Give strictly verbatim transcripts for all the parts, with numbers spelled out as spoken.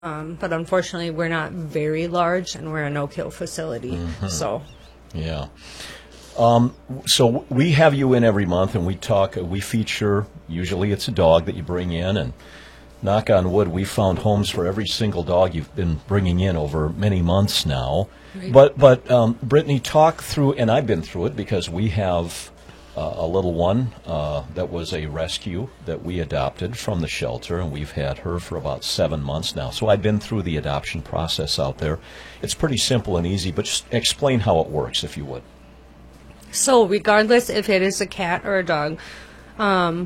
Um, but unfortunately, we're not very large, and we're a no-kill facility. Mm-hmm. So, yeah. Um, so we have you in every month, and we talk. We feature. Usually, it's a dog that you bring in, and knock on wood, we found homes for every single dog you've been bringing in over many months now. Right. But but um, Brittany, talk through, and I've been through it because we have uh, a little one uh, that was a rescue that we adopted from the shelter, and we've had her for about seven months now. So I've been through the adoption process out there. It's pretty simple and easy, but just explain how it works, if you would. So regardless if it is a cat or a dog, um,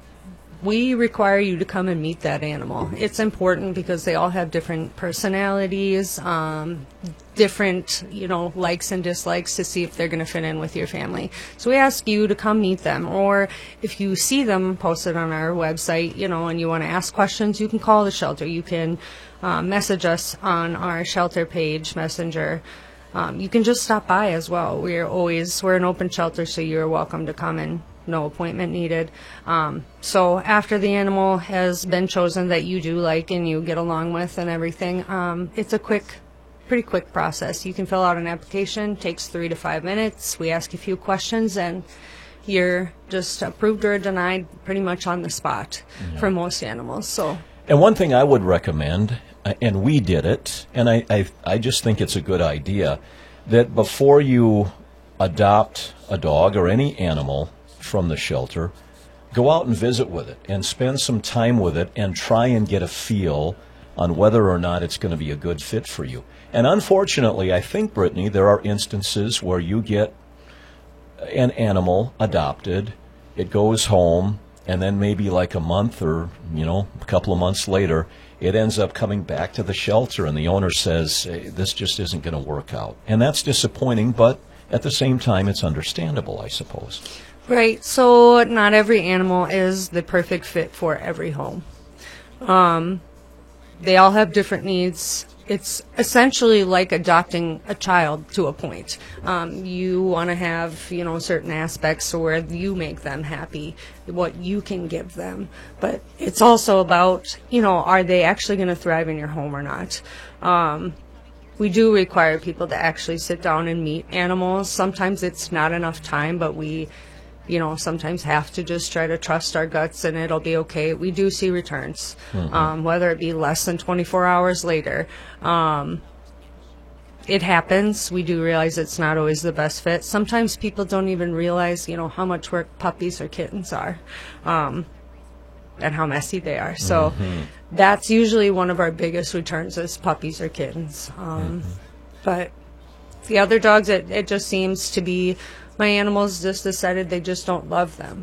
we require you to come and meet that animal. It's important because they all have different personalities, um, different, you know, likes and dislikes to see if they're going to fit in with your family. So we ask you to come meet them, or if you see them posted on our website, you know, and you want to ask questions, you can call the shelter. You can uh, message us on our shelter page, Messenger. Um, you can just stop by as well. We're always, we're an open shelter, so you're welcome to come in. No appointment needed. Um, so after the animal has been chosen that you do like and you get along with and everything, um, it's a quick, pretty quick process. You can fill out an application, takes three to five minutes. We ask a few questions, and you're just approved or denied pretty much on the spot. Yeah. For most animals. So. And one thing I would recommend, and we did it, and I, I, I just think it's a good idea, that before you adopt a dog or any animal from the shelter, go out and visit with it and spend some time with it and try and get a feel on whether or not it's going to be a good fit for you. And unfortunately, I think, Brittany, there are instances where you get an animal adopted, it goes home, and then maybe like a month or, you know, a couple of months later, it ends up coming back to the shelter, and the owner says, hey, this just isn't going to work out. And that's disappointing, but at the same time, it's understandable, I suppose. Right. So not every animal is the perfect fit for every home. Um, they all have different needs. It's essentially like adopting a child to a point. Um, you want to have, you know, certain aspects where you make them happy, what you can give them. But it's also about, you know, are they actually going to thrive in your home or not? Um, we do require people to actually sit down and meet animals. Sometimes it's not enough time, but we, you know, sometimes have to just try to trust our guts and it'll be okay. We do see returns, mm-hmm. um, whether it be less than twenty-four hours later. Um, it happens. We do realize it's not always the best fit. Sometimes people don't even realize, you know, how much work puppies or kittens are, um, and how messy they are. So mm-hmm. that's usually one of our biggest returns is puppies or kittens. Um, mm-hmm. But the other dogs, it, it just seems to be my animals just decided they just don't love them.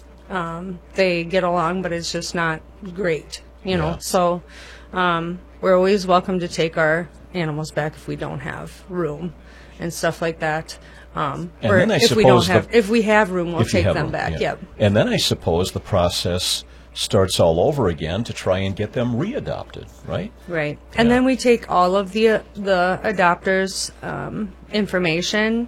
Um, they get along, but it's just not great, you know. Yeah. So um, we're always welcome to take our animals back if we don't have room and stuff like that. Um, and or then I if we suppose don't have, the, if we have room, we'll take them room, back. Yeah. Yep. And then I suppose the process starts all over again to try and get them readopted, right? Right. And yeah. then we take all of the uh, the adopters' um, information,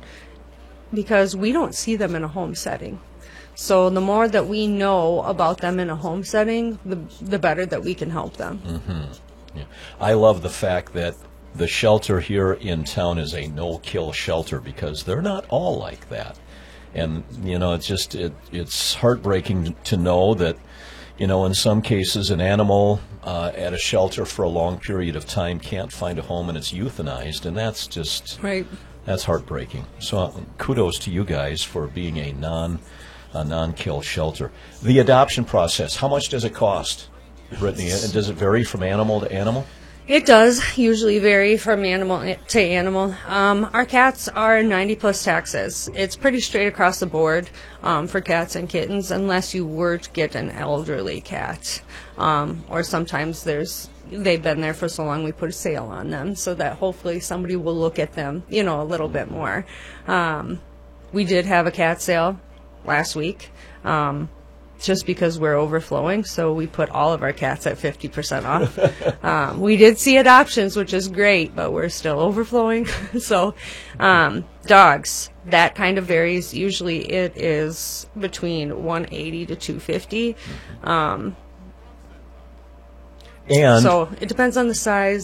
because we don't see them in a home setting. So the more that we know about them in a home setting, the the better that we can help them. Mm-hmm. Yeah. I love the fact that the shelter here in town is a no-kill shelter, because they're not all like that. And, you know, it's just, it, it's heartbreaking to know that, you know, in some cases an animal uh, at a shelter for a long period of time can't find a home and it's euthanized, and that's just... Right. That's heartbreaking. So uh, kudos to you guys for being a non a non-kill shelter. The adoption process, how much does it cost, Brittany? And does it vary from animal to animal? It does usually vary from animal to animal. Um, our cats are ninety plus taxes. It's pretty straight across the board um, for cats and kittens, unless you were to get an elderly cat. Um, or sometimes there's they've been there for so long we put a sale on them so that hopefully somebody will look at them, you know, a little bit more. Um, we did have a cat sale last week. Um, just because we're overflowing, so we put all of our cats at fifty percent off. um, we did see adoptions, which is great, but we're still overflowing. so um, dogs, that kind of varies. Usually it is between one eighty to two fifty. Um, And So it depends on the size.